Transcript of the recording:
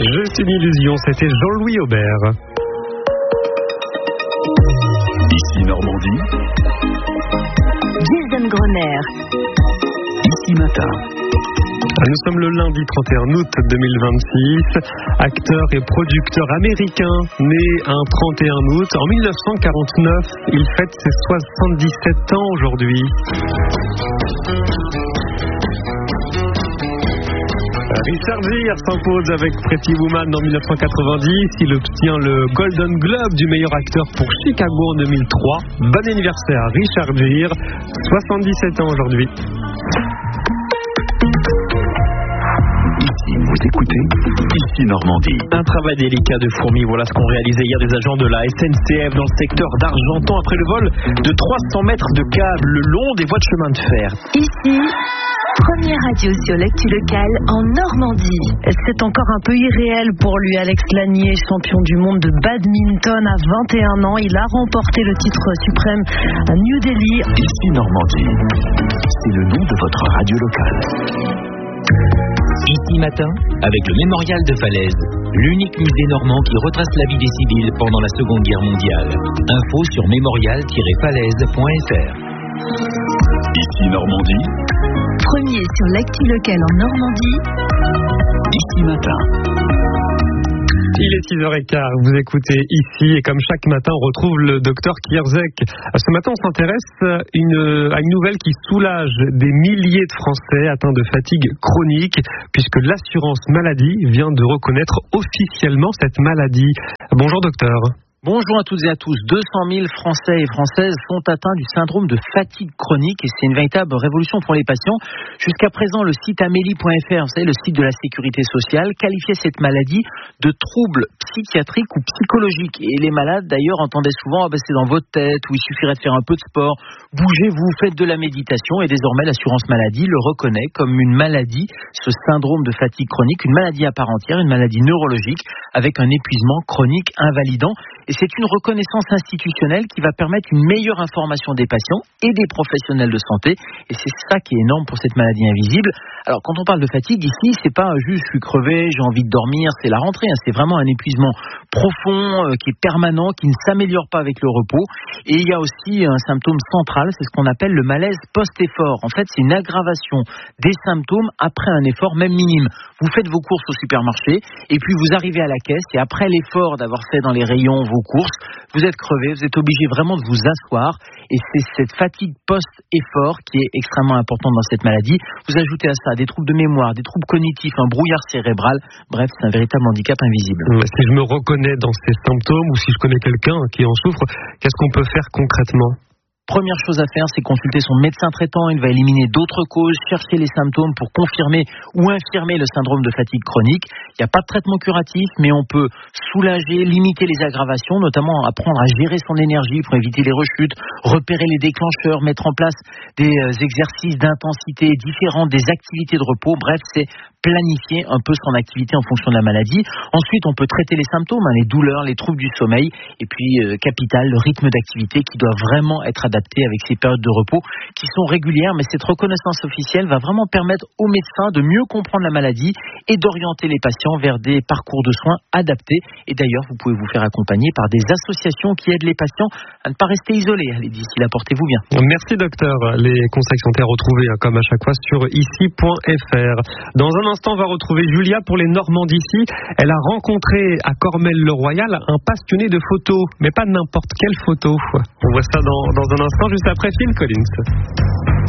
Juste une illusion, c'était Jean-Louis Aubert. Ici Normandie. Jason Grosner. Ici Matin. Nous sommes le lundi 31 août 2026. Acteur et producteur américain, né un 31 août. En 1949, il fête ses 77 ans aujourd'hui. Richard Gere s'impose avec Pretty Woman en 1990. Il obtient le Golden Globe du meilleur acteur pour Chicago en 2003. Bon anniversaire Richard Gere, 77 ans aujourd'hui. Ici, vous écoutez Ici Normandie. Un travail délicat de fourmi, voilà ce qu'ont réalisé hier des agents de la SNCF dans le secteur d'Argentan après le vol de 300 mètres de câbles le long des voies de chemin de fer. Ici, première radio sur l'actu locale en Normandie. C'est encore un peu irréel pour lui. Alex Lanier, champion du monde de badminton à 21 ans. Il a remporté le titre suprême à New Delhi. Ici Normandie, c'est le nom de votre radio locale. Ici Matin, avec le Mémorial de Falaise, l'unique musée normand qui retrace la vie des civils pendant la Seconde Guerre mondiale. Info sur mémorial-falaise.fr. Ici Normandie. Premier sur l'actu locale en Normandie. Ici Matin. Il est 6h15, vous écoutez Ici et comme chaque matin on retrouve le docteur Kierzek. Ce matin on s'intéresse à une nouvelle qui soulage des milliers de Français atteints de fatigue chronique puisque l'assurance maladie vient de reconnaître officiellement cette maladie. Bonjour docteur. Bonjour à toutes et à tous. 200 000 Français et Françaises sont atteints du syndrome de fatigue chronique et c'est une véritable révolution pour les patients. Jusqu'à présent, le site amélie.fr, vous savez, le site de la sécurité sociale, qualifiait cette maladie de trouble psychiatrique ou psychologique. Et les malades, d'ailleurs, entendaient souvent c'est dans votre tête ou il suffirait de faire un peu de sport. Bougez-vous, faites de la méditation et désormais l'assurance maladie le reconnaît comme une maladie, ce syndrome de fatigue chronique, une maladie à part entière, une maladie neurologique avec un épuisement chronique invalidant. Et c'est une reconnaissance institutionnelle qui va permettre une meilleure information des patients et des professionnels de santé. Et c'est ça qui est énorme pour cette maladie invisible. Alors, quand on parle de fatigue, ici, c'est pas juste je suis crevé, j'ai envie de dormir, c'est la rentrée. C'est vraiment un épuisement profond, qui est permanent, qui ne s'améliore pas avec le repos. Et il y a aussi un symptôme central, c'est ce qu'on appelle le malaise post-effort. En fait, c'est une aggravation des symptômes après un effort, même minime. Vous faites vos courses au supermarché et puis vous arrivez à la caisse et après l'effort d'avoir fait dans les rayons vos courses, vous êtes crevé, vous êtes obligé vraiment de vous asseoir et c'est cette fatigue post-effort qui est extrêmement importante dans cette maladie. Vous ajoutez à ça des troubles de mémoire, des troubles cognitifs, un brouillard cérébral, bref, c'est un véritable handicap invisible. Si je me reconnais dans ces symptômes ou si je connais quelqu'un qui en souffre, qu'est-ce qu'on peut faire concrètement ? Première chose à faire, c'est consulter son médecin traitant. Il va éliminer d'autres causes, chercher les symptômes pour confirmer ou infirmer le syndrome de fatigue chronique. Il n'y a pas de traitement curatif, mais on peut soulager, limiter les aggravations, notamment apprendre à gérer son énergie pour éviter les rechutes, repérer les déclencheurs, mettre en place des exercices d'intensité différents, des activités de repos. Bref, c'est planifier un peu son activité en fonction de la maladie. Ensuite, on peut traiter les symptômes, les douleurs, les troubles du sommeil. Et puis, capital, le rythme d'activité qui doit vraiment être adapté avec ces périodes de repos qui sont régulières. Mais cette reconnaissance officielle va vraiment permettre aux médecins de mieux comprendre la maladie et d'orienter les patients vers des parcours de soins adaptés. Et d'ailleurs, vous pouvez vous faire accompagner par des associations qui aident les patients à ne pas rester isolés. Allez, d'ici là, portez-vous bien. Merci docteur. Les conseils sont à retrouver comme à chaque fois sur ici.fr. Dans un instant, on va retrouver Julia pour les Normands d'ici. Elle a rencontré à Cormelles-le-Royal un passionné de photos, mais pas n'importe quelle photo. On voit ça dans un instant, juste après Phil Collins.